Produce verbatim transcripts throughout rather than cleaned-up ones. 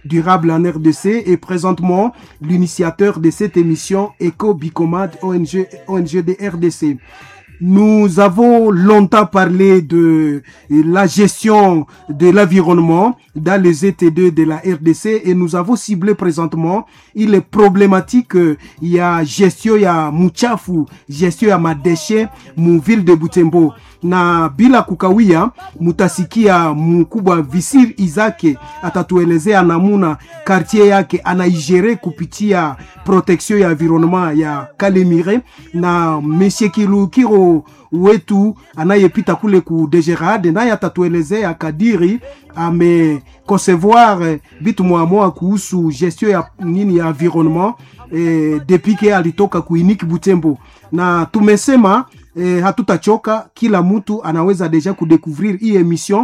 durable en R D C et présentement l'initiateur de cette émission Eco Bicomad O N G, O N G de R D C. Nous avons longtemps parlé de la gestion de l'environnement dans les E T deux de la R D C et nous avons ciblé présentement, il est problématique, il y a gestion ya muchafu, gestion ya madeshe mu ville de Butembo. Na bila kukawia mutasikia mkubwa Visir Izake atatuelezea namuna quartier yake anaigere kupitia protection ya environnement ya Kalemire, na Monsieur Kilukiro wetu anayepita kule ku Degerade naye atatuelezea kadiri ame concevoir bitu mwa kuhusu gestion ya nini ya environnement eh, depuis que alitoka kuiniki Butembo. Na tumesema eh, hatutachoka, kila mtu anaweza deja kudécouvrir hii émission.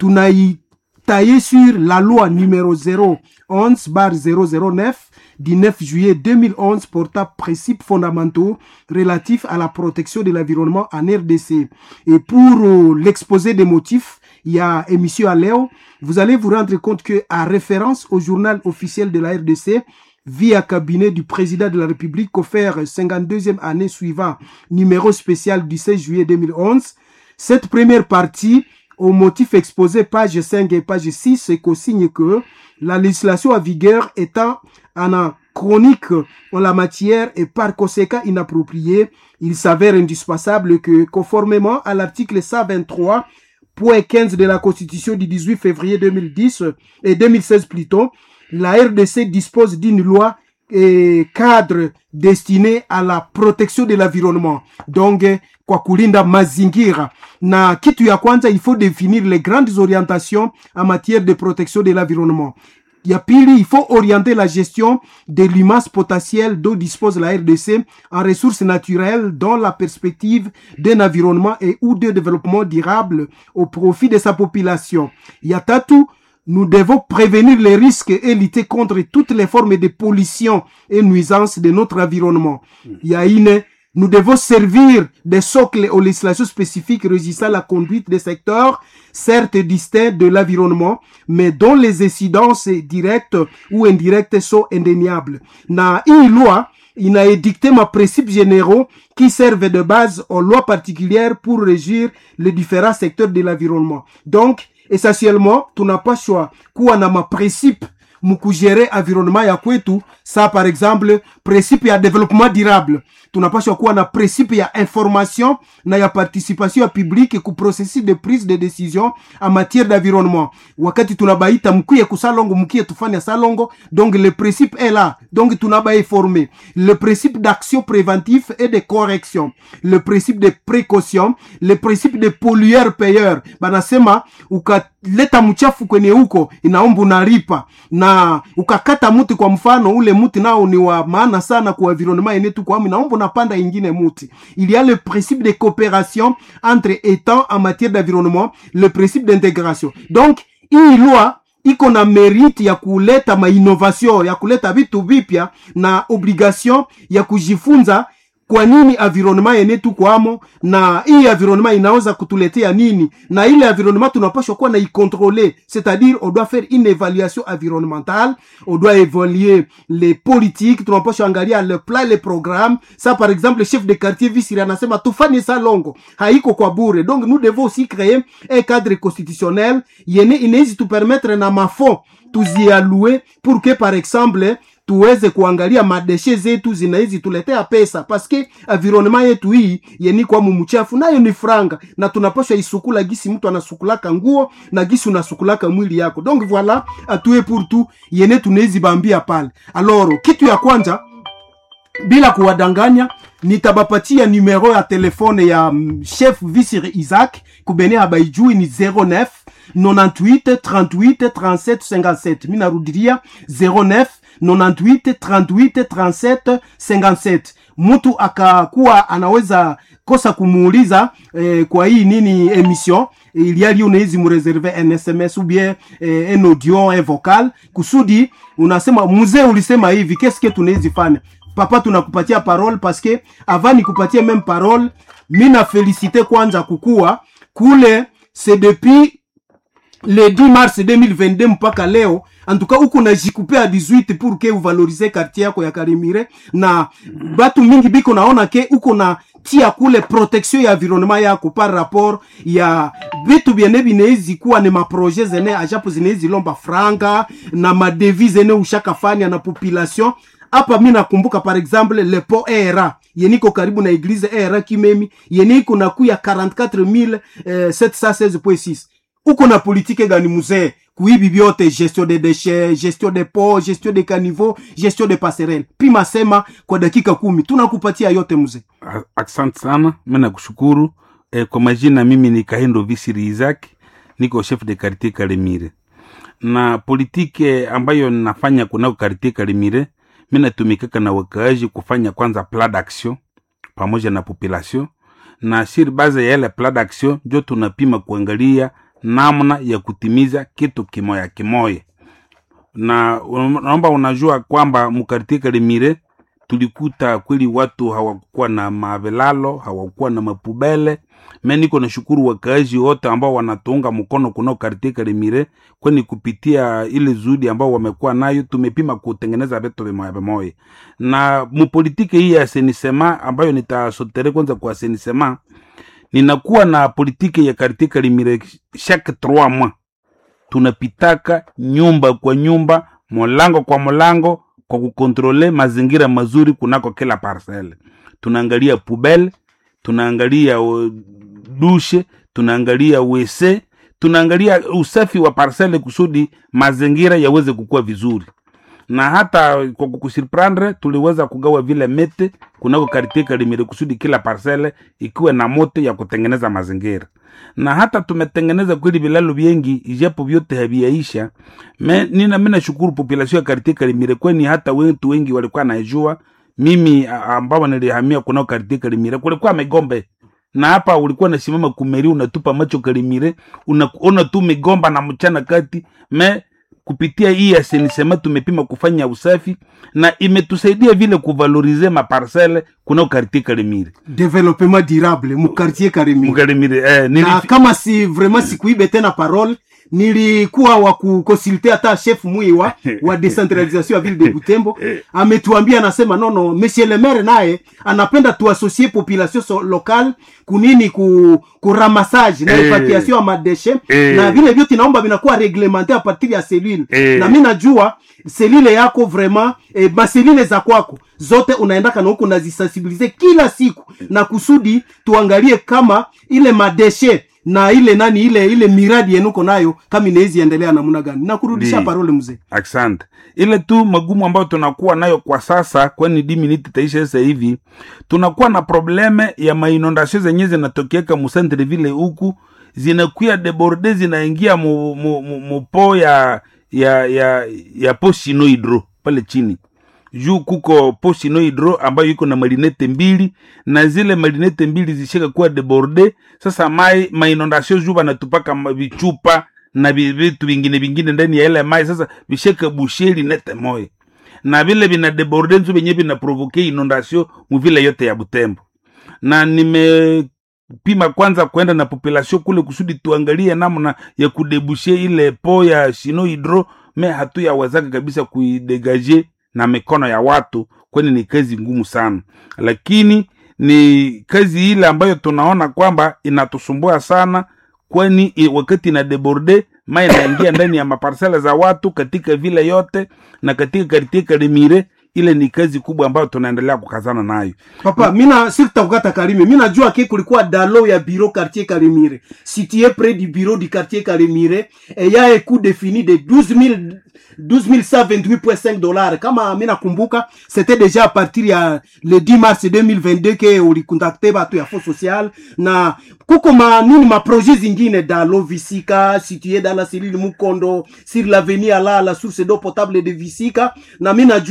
Tunaitaye sur la loi numéro zéro onze barre zéro zéro neuf du neuf juillet deux mille onze portant principes fondamentaux relatifs à la protection de l'environnement en R D C. Et pour euh, l'exposé des motifs, il y a émission à Léo. Vous allez vous rendre compte que, à référence au journal officiel de la R D C, via cabinet du président de la République, offert cinquante-deuxième année suivant, numéro spécial du seize juillet deux mille onze, cette première partie, au motif exposé page cinq et page six, c'est qu'on signe que la législation en vigueur étant anachronique en la matière et par conséquent inappropriée, il s'avère indispensable que, conformément à l'article cent vingt-trois point quinze de la Constitution du dix-huit février deux mille dix et deux mille seize plutôt, la R D C dispose d'une loi et cadre destiné à la protection de l'environnement. Donc, kwa kulinda mazingira. Na kitu ya kwanza, il faut définir les grandes orientations en matière de protection de l'environnement. Ya pili, il faut orienter la gestion de l'immense potentiel dont dispose la R D C en ressources naturelles dans la perspective d'un environnement et ou de développement durable au profit de sa population. Ya tatu, nous devons prévenir les risques et lutter contre toutes les formes de pollution et nuisances de notre environnement. Ya ine, nous devons servir de socle aux législations spécifiques régissant la conduite des secteurs, certes distincts de l'environnement, mais dont les incidences directes ou indirectes sont indéniables. Na hii loi ina édicté ma principes généraux qui servent de base aux lois particulières pour régir les différents secteurs de l'environnement. Donc, essentiellement, tunapashwa kuwa na ma principe mukugere environnement ya kwetu. Ça, par exemple, principe ya développement durable. Tunapashwa kuwa na principe ya information na ya participation ya publique ku processus de prise de décision en matière d'environnement. Wakati tunabaita mkuye kusalongo, mkuye tufanya salongo. Donc, le principe est là. Donc, tunabaye formé. Le principe d'action préventive et de correction. Le principe de précaution. Le principe de pollueur-payeur. Banasema, ukaleta mchafu kwenye huko, inaomba unalipa. Na ukakata muti kwa mfano, ule muti nao ni wa maana sana kwa environnement yenetu kwa inaomba unapanda ingine muti. Il y a le principe de coopération entre États en matière d'environnement, le principe d'intégration. Donc, hii loi iko na mérite ya kuleta ma innovation, ya kuleta vitu vipya na obligation ya kujifunza kwa nini environnement yenetu kwamo, na hii environnement inaweza kutuletea nini, na ile environnement tunapaswa kuwa na icontrôler, c'est-à-dire on doit faire une évaluation environnementale, on doit évaluer les politiques, tunapaswa angalia le plan, les programmes. Ça, par exemple, le chef de quartier Visiri anasema tufanye salongo, haiko kwa bure. Donc nous devons aussi créer un cadre constitutionnel yene inaweza tu permettre na mafond tuzialue pour que, par exemple, tuweze kuangalia madeshe zetu zinaizi tuletea pesa, paske environnement yetu hii yeni kwa mumuchafu nayo ni franga, na tunapaswa isukula gisi mtu anasukulaka nguo na gisi unasukulaka mwili yako. Donc voilà, atuwe pour tout yene tunaizi bambia pale. Alors, kitu ya kwanza, bila kuwadanganya, nitabapatia numero ya telefone ya chef Visiri Isaac kubene habaijui ni zéro neuf quatre-vingt-huit trente-huit trente-sept cinquante-sept. Mina rudiria zéro neuf quatre-vingt-huit trente-huit trente-sept cinquante-sept. Mtu akakuwa anaweza kosa kumuuliza eh, kwa hii nini emission, il y a lieu unawezi mureserve un S M S ou bien eh, un audio, un vocal, kusudi unasema mzee ulisema hivi, qu'est-ce que tunawezi fanya? Papa, tunakupatia parole parce que avant nikupatia même parole, mina féliciter kwanza kukua kule, c'est depuis le dix mars deux mille vingt-deux mpaka leo en tout cas uko na jikupe à dix-huit pour que uvalorize quartier yako ya Karimire, na batu mingi biko naona ke uko na tia kule protection ya environnement yako par rapport ya vitu biene binezi kuwa ni maprojet zene ajapo zinezi lomba franga na madevise zene ushaka fanya na population. Hapa mimi nakumbuka par exemple le po era yeniko karibu na eglise era Kimemi yeniko na kuya quarante-quatre mille sept cent seize virgule six. Uko na politique gani mzee kuibi biote, gestion des déchets, gestion des pots, gestion des caniveaux, gestion des passerelles. Pima sema kwa dakika kumi tunakupatia yote mzee. Asante sana, mimi nakushukuru. E, kwa majina mimi ni Kahendo Visiri Isaac, niko chef de quartier Karimire. Na politike ambayo ninafanya kunako quartier Karimire, mimi natumikaka na wakaaji kufanya kwanza plan d'action pamoja na population, na sur base ya ile plan d'action ndio tunapima kuangalia namna ya kutimiza kitu kimoya kimoya. Na naomba unajua kwamba mkartie Karimire tulikuta kweli watu hawakuwa na mavelalo, hawakuwa na mapubele. Mimi niko na shukuru wakaaji wote ambao wanatuunga mkono kunao kartie Karimire, kwani kupitia ile zudi ambao wamekuwa nayo tumepima kutengeneza vitu vimoja vimoja. Na mpolitiki hii ya senisema ambayo nitasotere kwanza kwa senisema, ninakuwa na politiki ya kartie Karimire chaque trois mois. Tunapitaka nyumba kwa nyumba, molango kwa molango, kwa kukontrole mazingira mazuri kunako kila parcelle. Tunaangalia pubele, tunaangalia dushe, tunaangalia wese, tunaangalia usafi wa parcelle kusudi mazingira yaweze kukua vizuri. Na hata kwa kukusurprendre tuliweza kugawa vile mete kunako kartie Karimire kusudi kila parcelle ikiwe na moto ya kutengeneza mazingira. Na hata tumetengeneza kweli bilalo viengi ijapo vyote haviyaisha. Me, nina mimi nashukuru population ya kartie Karimire, kwani hata wetu wengi walikuwa naijua mimi ambao nilihamia kunako kartie Karimire kulikuwa migombe. Na hapa ulikuwa nasimama kumeri unatupa macho Karimire, unaona tu migomba na mchana kati. Me kupitia hii ya senisema tumepima kufanya usafi na imetusaidia vile kuvalorize ma parcelle kunao quartier Karimire. Développement durable mu quartier Karimire. Mu Karimire eh nili... Na kama si vraiment si kuibe tena parole, nilikuwa wa kukonsulte hata chef Muiwa wa decentralisation ya ville de Butembo, ametuambia anasema no no monsieur le maire naye anapenda tuassocier population so locale kunini ku kuramassage na evacuation ya madeshe, na vile vyote naomba vinakuwa reglementé a partir ya cellule. Na mimi najua cellule yako vraiment eh, maselile za kwako zote unaendaka na huko nazisensibiliser kila siku na kusudi tuangalie kama ile madeshe na ile nani ile ile miradi yenuko nayo kama inaweza endelea namna gani. Na kurudisha parole mzee. Asante. Ile tu magumu ambayo tunakuwa nayo kwa sasa, kwani di minute taisha sasa hivi, tunakuwa na probleme ya mainondation zenye zinatokea mu centre ville huku, zinakuwa deborde, zinaingia mu mu, mu, mu po ya ya ya ya Posino Hydro pale chini. Juu kuko Posino Hydro ambayo yuko na marinete mbili, na zile marinete mbili zishika kuwa deborde. Sasa mai mainondation juba na tupaka vichupa na vitu vingine vingine ndani ya ile mai, sasa visheka busheri nete moyo. Na vile vina deborde nzu benye vina provoke inondation mu vile yote ya Butembo. Na nime pima kwanza kwenda na population kule kusudi tuangalie namna ya kudebushe ile po ya Sino Hydro, me hatu ya wazaka kabisa kuidegaje na mikono ya watu, kwani ni kazi ngumu sana. Lakini ni kazi ile ambayo tunaona kwamba inatusumbua sana, kwani wakati na deborde mai inaingia ndani ya maparsela za watu katika vile yote na katika quartier Karimire. Ile ni kazi kubwa ambayo tunaendelea kukazana nayo. Papa, mina sirta kukata Karimire, mina jua ke kulikuwa dalo ya bureau quartier Karimire, situé près du bureau du quartier Karimire, et il y a un coût défini de douze mille cent vingt-huit virgule cinq dollars. Kama mina kumbuka, c'était déjà à partir ya le dix mars deux mille vingt-deux que uli contacté batu ya fonds social, na kuko ma nini ma projet zingine dalo Visika, situé dans la cellule Mukondo, sur l'avenue Ala, la source d'eau potable de Visika, na mina jua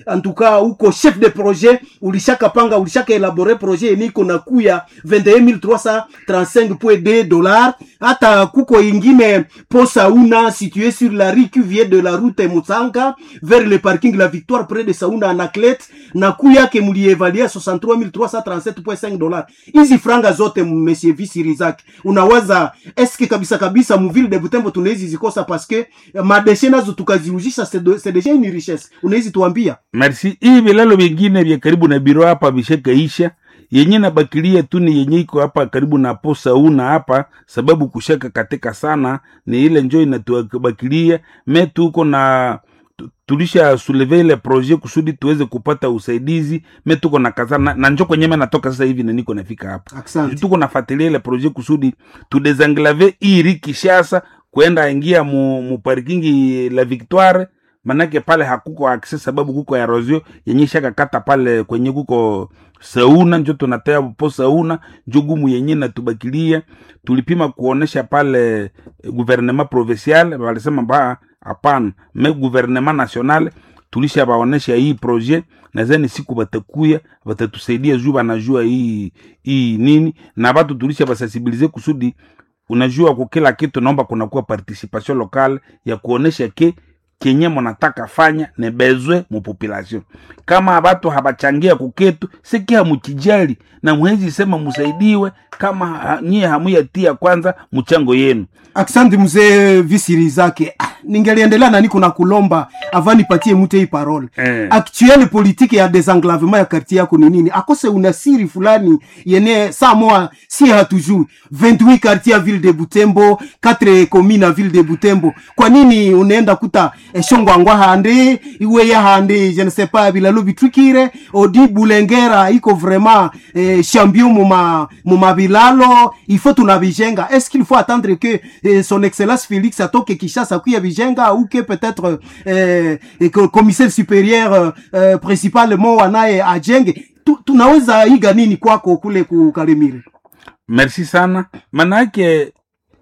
en tout cas uko chef de projet, ulishaka panga ulishaka elaborer projet yenye iko na kuya vingt et un mille trois cent trente-cinq virgule deux dollars. Hata kuko ingine posa una situé sur la rue qui vient de la route Mutsanga vers le parking La Victoire près de Sauna Anaclette, na kuya ke muli evaluer soixante-trois mille trois cent trente-sept virgule cinq dollars. Hizi franga zote monsieur Vice Rizak, unawaza eske kabisa kabisa muvile de Butembo tunawezi zikosa parce que madeshe nazo tukazirujisha, c'est déjà une richesse. Unawezi tuambia? Merci. Hii vilalo vingine vya karibu na biro hapa vishakaisha, yenye na bakilia tu ni yenye iko hapa karibu na posa una hapa, sababu kushaka katika sana ni ile njoo inatubakilia metu uko na tulisha souleve ile projet kusudi tuweze kupata usaidizi. Metu uko na kazana na njoo kwenye natoka sasa hivi na niko nafika hapa. Tuko nafuatilia ile projet kusudi tu desenglave iri Kishasa kwenda ingia mu, mu parkingi La Victoire, manake pale hakuko access sababu kuko erosion yenye shaka kata pale kwenye kuko Sauna, njo tunatea po Sauna jugumu yenye na tubakilia. Tulipima kuonesha pale eh, gouvernement provincial, walisema ba hapana, me gouvernement national tulisha baonesha hii projet, na zeni siku batakuya batatusaidia juu banajua hii hii nini, na watu tulisha basensibiliser kusudi unajua kwa kila kitu naomba kuna kuwa participation locale ya kuonesha ke kenye mnataka fanya ne bezwe mu population. Kama watu habachangia kuketu siki hamukijali na mwezi sema musaidiwe kama nyie hamuyatia kwanza mchango yenu. Asante mzee Vice Rizak. Ningeliendelea na niko na kulomba avani patie mute hii parole. Eh. Actuelle politique ya désenglavement ya quartier yako ni nini? Akose unasiri fulani yene saa moa si hatujui. vingt-huit quartiers à ville de Butembo, quatre communes à ville de Butembo. Kwa nini unaenda kuta eh, Shongwangwa hande, iwe ya hande, je ne sais pas, bilalo bitrukire, odi Bulengera iko vraiment eh, champion muma muma bilalo, il faut tunabijenga. Est-ce qu'il faut attendre que eh, son excellence Félix atoke Kishasa kuya bijenga ou que peut-être eh, que commissaire supérieur eh, principalement wanae ajenge? Tu, tunaweza iga nini kwako kule ku Kalemire? Merci sana. Manake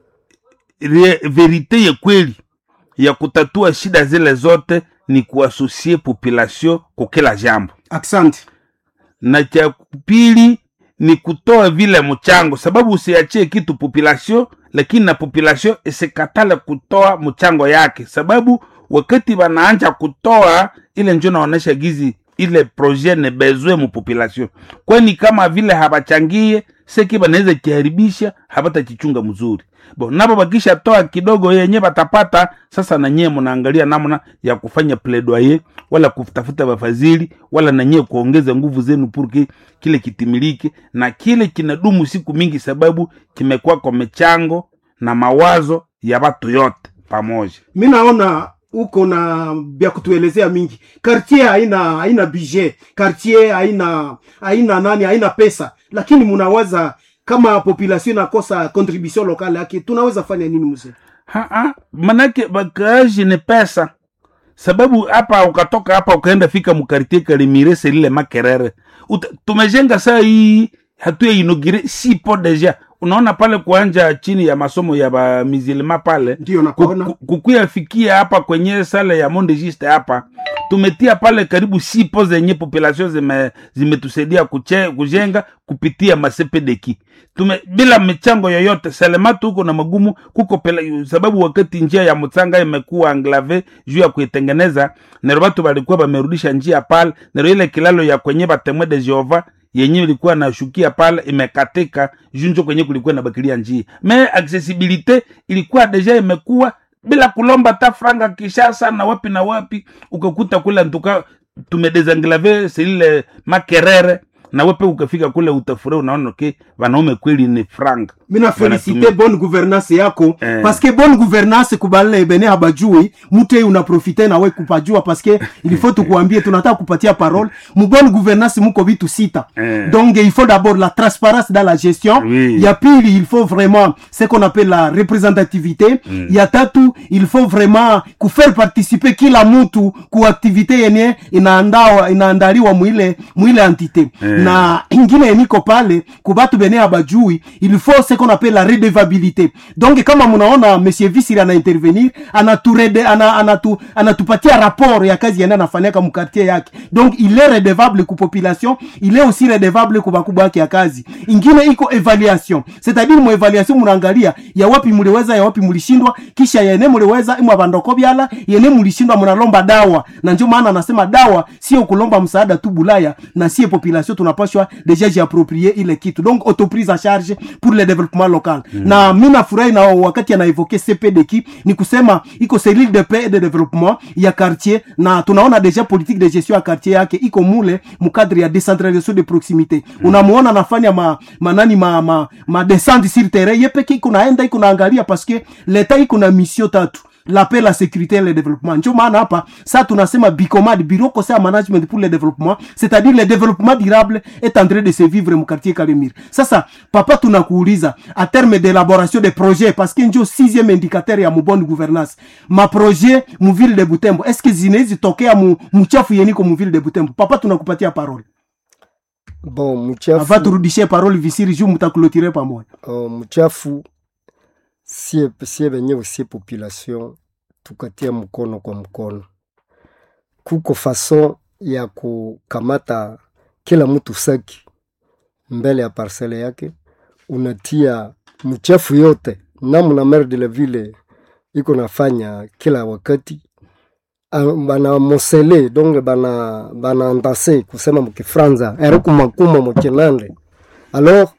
verite ya kweli ya kutatua shida zile zote ni kuasosie population kwa kila jambo. Asante. Na cha pili ni kutoa vile mchango, sababu usiachie kitu population lakini na population isikatale kutoa mchango yake, sababu wakati wanaanza kutoa ile njoo naonesha gizi ile projet ne bezwe mu population. Kwani kama vile habachangie seki banaweza kiharibisha, habata kichunga mzuri. Bo nabo bakisha toa kidogo yenye batapata, sasa na nyie mnaangalia namna ya kufanya plaidoyer wala kutafuta wafadhili wala na nyie kuongeza nguvu zenu purki kile kitimiliki na kile kinadumu siku mingi, sababu kimekuwa kwa mechango na mawazo ya watu yote pamoja. Mimi naona uko na bia kutuelezea mingi. Quartier haina haina budget, quartier haina haina nani, haina pesa, lakini mnawaza kama population inakosa contribution locale yake, tunaweza fanya nini mzee? Ha ha, manake bakaji ni pesa. Sababu hapa ukatoka hapa ukaenda fika mukartie Kalemire selile Makerere. Uta, tumejenga saa hii hatuya inogire sipo deja. Unaona pale kuanja chini ya masomo ya ba mizilima pale. Ndiyo nakuona. Kukuya fikia hapa kwenye sala ya Monde Juste hapa. Tumetia pale karibu sipo zenye population zime zimetusaidia kuche kujenga kupitia masepedeki. Tume bila michango yoyote Salematu huko na magumu kuko pela, sababu wakati njia ya Mutsanga imekuwa anglave juu ya kuitengeneza, na watu walikuwa wamerudisha njia pale, na ile kilalo ya kwenye Batemwe de Jehova yenyewe ilikuwa na shukia pale imekatika junjo kwenye kulikuwa na bakilia njia. Me accessibility ilikuwa deja imekuwa bila kulomba ta franga Kishasa na wapi na wapi, ukakuta kule ntuka tumedesenglave sile Makerere na wepe ukafika kule utafure unaona ke wanaume kweli ni franga. Mina felicite bonne gouvernance yako eh. Parce que bonne gouvernance kubale bene habajui mute unaprofite na we kupajua, parce que il faut tukuambie tunataka kupatia parole mu bonne gouvernance muko vitu sita eh. Donc il faut d'abord la transparence dans la gestion, oui. Ya pili il faut vraiment ce qu'on appelle la représentativité, mm. Ya tatu il faut vraiment kufaire participer kila mtu ku activité yenye inaandao inaandaliwa mwile mwile entité eh. na ingine niko pale kubatu bene abajui il faut ce qu'on appelle la redevabilité. Donc kama mnaona monsieur Visiri ana intervenir anaturede ana anatu anatupatia rapport ya kazi yana anafanya kama quartier yake, donc il est redevable ku population, il est aussi redevable ku bakubwa yake ya kazi. Ingine iko evaluation, c'est-à-dire mu evaluation mnaangalia ya wapi mliweza ya wapi mlishindwa, kisha yene mliweza imwa bandoko byala yene mlishindwa mnalomba dawa. Na ndio maana anasema dawa sio kulomba msaada tu Bulaya, na si population tunapashwa deja jiapproprier ile kitu, donc autoprise en charge pour le développement local. Mm. Na mimi nafurahi na wakati ana evoke C P D K ni kusema iko cellule de paix et de développement ya quartier, na tunaona deja politique de gestion ya quartier yake iko mule mukadri ya décentralisation de proximité. Mm. Unamuona anafanya ma manani ma ma, ma descente sur terrain yepeke iko naenda iko naangalia parce que l'etat iko na mission tatu: la paix, la sécurité et le développement. Ndio maana hapa ça tunasema Bicomad, bureau conseil management pour le développement, c'est-à-dire le développement durable est en train de se vivre mu quartier Kalemire. Sasa papa tunakuuliza à terme d'élaboration des projets, parce que ndio sixième indicateur ya mu bonne gouvernance, ma projet mu ville de Butembo, est-ce que zinezi tokea mu mchafu yeniko mu ville de Butembo? Papa tunakupatia parole. Bon, mchafu ava turudishie parole Visiri juu mtakulotire pamoja. Uh, mchafu sie sie benyewe sie population tukatia mkono kwa mkono. Kuko fason ya kukamata kila mtu saki mbele ya parcelle yake, unatia mchafu yote namna maire de la ville iko nafanya kila wakati. Bana mosele donc bana bana ndase kusema mkifranza eruku makuma mchenande. Alors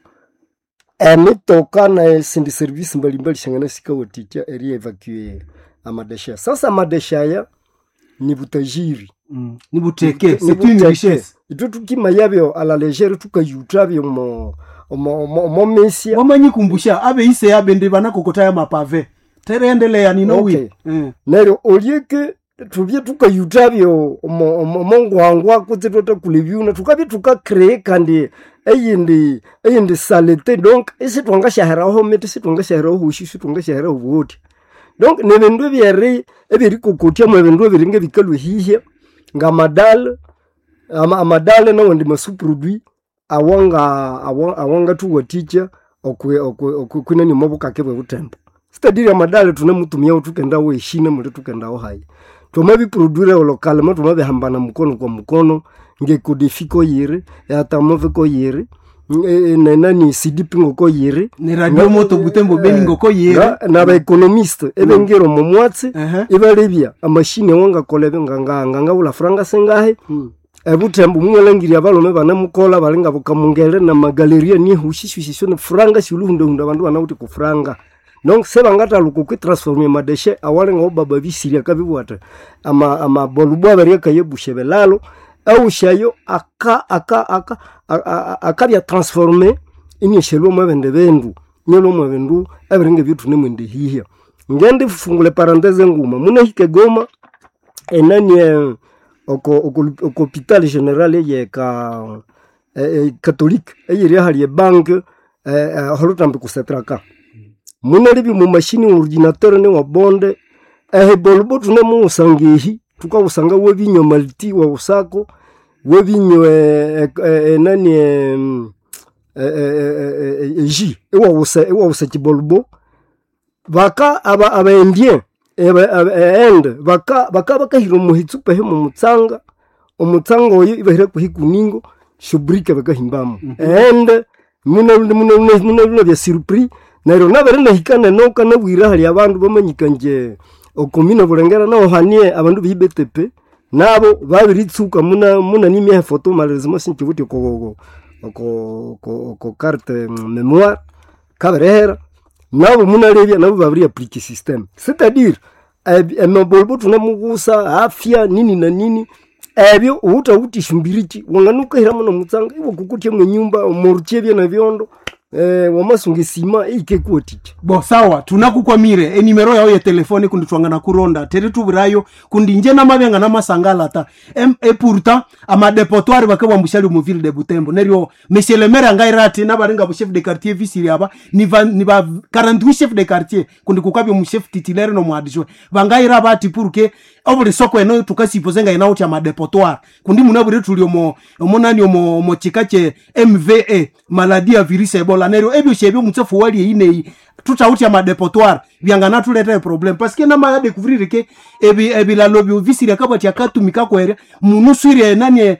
emitoka na sindi service mbalimbali shangana sika wotitia eri evacuer amadesha. Sasa madesha ya ni butajiri, mm. ni buteke, c'est une richesse. Ito tukima yabyo ala légère tukayutabyo mo mo mo mesia wamanyi kumbusha abe ise yabe ndibana kokota ya mapave terendelea ni no wi. Mm. Nero olieke tubye tukayutabyo mo mongwangwa kutsetota kulebyuna tukabye tukacreate kandi eyindi eyindi salete. Donc ese twanga shahara ho mete se twanga shahara ho shi twanga shahara ho wote. Donc ne bendo byere ebiri kokotia mu bendo biringe bikalu hihe nga madal ama amadal na wandi masu produit awanga awanga tu waticha okwe okwe kunani mabuka kebwe butembo. C'est-à-dire amadal tunamutumia utukenda we shine mu tukenda ho hayi. Tumabi produire local mo tumabi hambana mkono kwa mkono nge kodifiko yire ya tamove ko yire na nani sidipi ngoko yire ni radio moto Butembo beni ngoko yire na ba economiste ebe ngero mo mwatse eba lebia amashine wanga kolebe nganga nganga ula franga sengahe e Butembo mwelangiri abalome bana mukola balenga bukamungele na magaleria ni hushishisho ne franga shulundo ndo bandu banauti ku franga. Donc seba ngata luko ku transformer madeshe awale ngo baba Visiri akabibwata ama ama bolubwa bari akayebushebe lalo au shayo aka aka aka akabya transformer inyeshelo mabende bendu nyelo mabendu abiringe bitu nemwende hiya ngende fungule parenthèse nguma muna hike Goma enani oko oko hôpital général ye ka eh, catholique eyiri hali bank eh, holutambe kusetraka muna libi mu machine ordinateur ne wa bonde eh bolbo tune mu sangihi tukawusanga we binyo malti wa usako we binyo eh, eh, nani eh, eh, eh, ji ewa usa ewa usa kibolbo baka aba aba indien end baka baka baka hiro muhitsupe he mu mutsanga umutsanga oyo ibahira kuhikuningo shubrike baka himbamo end muna muna muna bya surprise nairo naberenda hikana no kana bwira hali abantu bamanyikanje okomina burengera no hanie abantu bi B T P nabo babiritsuka muna muna nimye photo malheureusement sinkibuti ko ko ko ko carte mémoire kaberera nabo muna lebya nabo babiri appliquer système, c'est-à-dire e mabolbo tunamugusa afya nini na nini ebyo uta utishumbiriki wanganuka hiramo no mutsanga ibo kukutie mu nyumba omorchebye na vyondo eh wamasungi sima ikekuotiki. Bo sawa tunakukwamire e nimero yawe ya telefone kundi twangana kuronda tere tubirayo kundi nje na mabenga na masangala ta em e pourtant ama depotoire bakabwa mushali mu ville de Butembo nerio monsieur le maire ngairati na baringa bu chef de quartier Visiri aba ni va ni ba quarante-huit chef de quartier kundi kukabyo mu chef titulaire no mu adjoint bangaira bati pour que obuli soko eno tukasipozenga ina ucha madepotoire kundi munabure tulio mo monani mo mo chikache M V A maladie ya virus Ebola nero ebyo shebyo mutsefu wali ine tutautia madepotoire byangana tuleta problem parce que na ma découvrir que ebi ebi la lobby visiri akabati akatumika kwere munusiri nani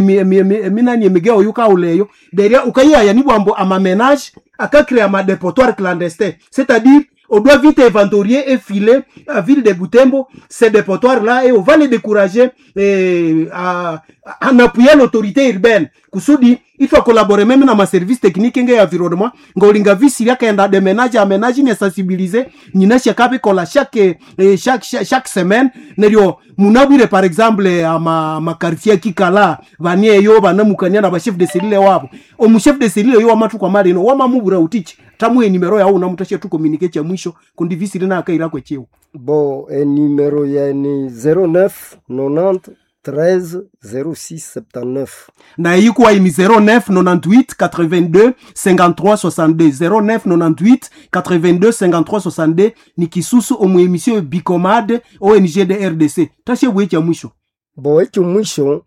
eminani emigeo yuka uleyo deria ukaya yani bwambo ama ménage akakrea madepotoire clandestin, c'est-à-dire on doit vite inventorier et filer à ville de Butembo ces dépotoirs-là et on va les décourager et, à, à, en appuyant l'autorité urbaine. Kusudi, il faut collaborer même dans ma service technique et environnement. Ngolinga visi ya kenda de ménage à ménage ni sensibiliser ni na chakape kola chaque chaque chaque semaine nerio munabire par exemple à ma ma quartier kikala vanie yo bana mukanya na ba chef de cellule wabo o mu chef de cellule yo amatu kwa mali no wama mubura utichi tamwe nimero yao na mutashia tu communiquer cha mwisho kundi visi lina akaira kwa cheo bo e numero ya ni zero neuf nonante treize zero six septantaneuf na yikuwa ni zero neuf nonante-huit quatre-vingt-deux cinquante-trois soixante-deux zero neuf nonante-huit quatre-vingt-deux cinquante-trois soixante-deux ni kisusu omu emission Bicomad O N G de R D C tashe bwe cha mwisho bo echo mwisho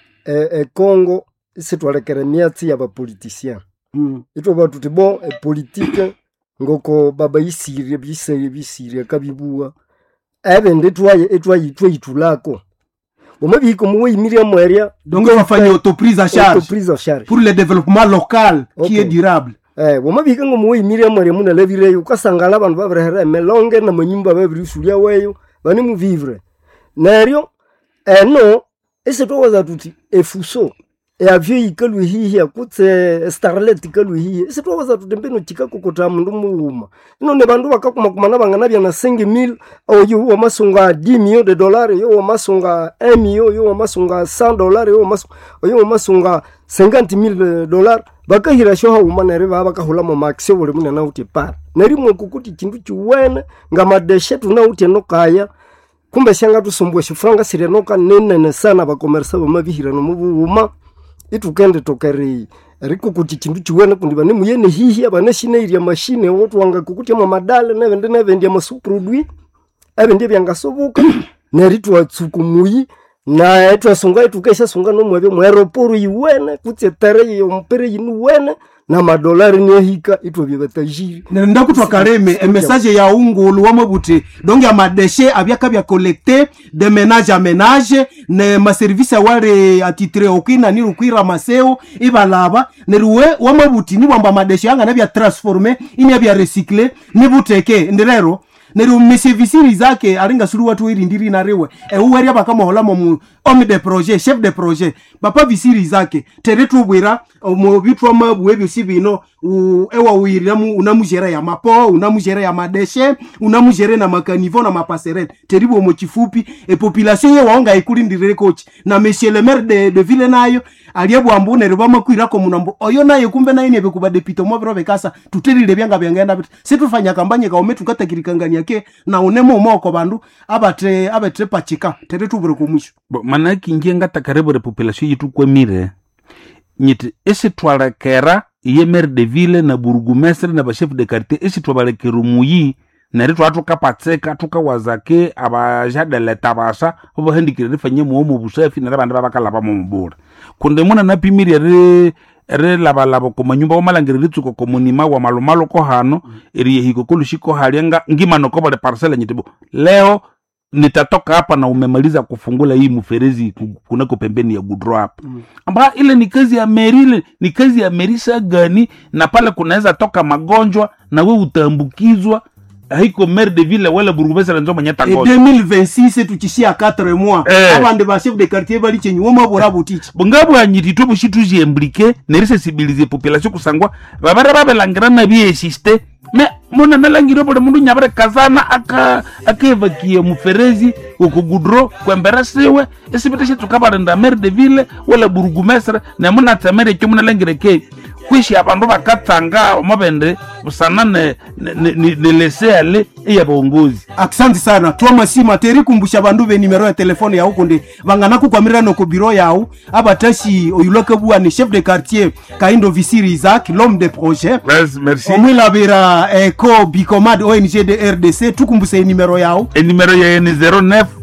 e, e Congo sitwalekere miati ya ba politicien mm. ito batu tibo e politique ngoko baba isirie bisere bisirie kabibua ebe ndetwaye etwaye twitulako Boma biko muwe imiria mweria donc on va faire autoprise à charge autoprise à charge pour le développement local okay. qui est durable eh boma biko muwe imiria mweria muna levire ukasangala abantu babrehera melonge na manyumba babrisulia weyo bani mu vivre nario eh no ese towaza tuti efuso e avyo ikalu hihi akutse starlet ikalu hihi ese towaza tuti mbeno chikako kota mundu muuma ino ne bandu bakakuma kumana bangana bya na cinq mille oyo wa masunga dix millions de dollars yo wa masunga un million yo wa masunga cent dollars yo wa masunga yo wa masunga cinquante mille dollars bakahira sho ha umana reba bakahula mu maxi bole muna na uti par nari mu kukuti kindu chiwene ngama deshe tuna uti no kaya kumbe shanga tusumbwe shifranga sirenoka nene sana ba commerce ba mabihira no mubuma itukende tokeri riko kuti chindu chiwene kundi bane muyene hihi abane shine iri machine wotu wanga kukuti ama madale na vende na vendi ama subproduit abende byangasobuka na ritu atsuku muyi na etu asunga etukesha sunga no mwebe mu aeroport yiwene kutse tare yo mpere yinu wene na madolari ni hika itwa byebatajiri nenda kutwa kareme un message ya ungulu wa mabuti donc ya madeshe abyaka bya collecter de ménage à ménage ne ma service ya wale atitre okina ni rukwira maseo ibalaba ne ruwe wa mabuti ni bamba madeshe anga na bya transformer ini bya recycler ni buteke ndirero neru mesevisi zake aringa suru watu irindiri na rewe e uweria bakama holamo mu homme de projet chef de projet papa visiri zake teretu bwira mu bitwa mabu ebyo sibino ewa uirira mu unamujera ya mapo unamujera ya madeshe unamujera na makanivo na mapasserelle teribo mo chifupi e population ye waonga ikulindire coach na monsieur le maire de de ville nayo aliyebu ambune reba makwira ko munambo oyo nayo kumbe nayo ne bekuba depito mo bro bekasa tuterire byanga byangenda bit situfanya kampanye ka ometu katakirikangania ke na unemo moko bandu abate abate pachika teretu bro kumusho bo manaki ngenga takarebo population yitu kwemire nyiti ese twalekera iye maire de ville na burgomestre na ba chef de quartier ese twabalekera muyi na ritu atuka patseka tuka wazake abajade letabasha obo handikire rifanye mu mu busafi na bandi babakalaba mu mbura kunde muna na pimiri re re labalabo ko manyumba wa malangire ritsuko ko munima wa malumalo ko hano eri hiko kolushiko halianga ngima no ko bale parcela nyitibo leo nitatoka hapa na umemaliza kufungula hii mferezi kunako pembeni ya Goudron hapa mm. amba ile ni kazi ya Merile ni kazi ya Merisa gani na pale kunaweza toka magonjwa na wewe utaambukizwa haiko maire de ville wala burgomestre nzo manyata gonjwa et deux mille vingt-six tukishia quatre mois eh. abande ba chef de quartier bali chenyi woma bora butichi bungabo anyiti to bushitu jiemblike ne sensibiliser population kusangwa babara babelangira na bi existe me mona nalangiro bole mundu nyabare kazana aka akevakie muferezi uko Goudron kwembera siwe esibiteshe tukabarenda maire de ville wala burgomestre na mona tsamere cyo mona langire ke kwishi abantu bakatanga mabende usana ne ne ne laisser aller iya bongozi asante sana twa masima teri kumbusha bandu be numero ya telefone ya huko ndi bangana ku kwamira no ko biro yao abatashi oyuloka bua ni chef de quartier Kaindo Visiri Isaac l'homme de projet yes, merci omwila bira eco Bicomad O N G de R D C tukumbuse numero yao e numero ya ni zero neuf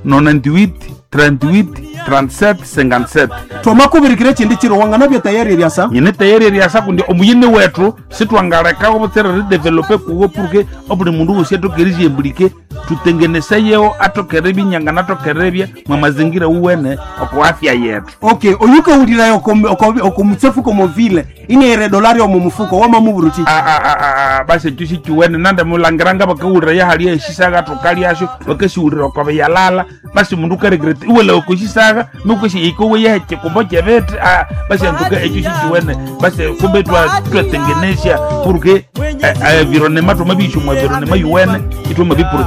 nonandiwit trente-huit trente-sept cinquante-sept twamakubirikire chindi chiro wangana bya tayari ryasa nyine tayari ryasa kundi omuyine wetu sitwangaleka obutsere redevelope kuwo purke obuli mundu wose tokerije imblike tutengeneseyeho atokere binyangana tokerebya mwa mazingira uwene oko afya yetu. Okay, oyuka ulira oko mutsefu komo vile ine ere dolari omu mufuko wama muburuchi a a a base tushi kiwene nanda mulangiranga bakawulira ya hali eshisaga tokali asho bakashulira oko yalala basi mundu karegrete uwele oko shisaga nukoshi ikowe yeche kumbo jebet basi nduka ejushi kiwene basi kumbe twa twatengenesha purke environnement to mabishu mu environnement yuwene ito mabi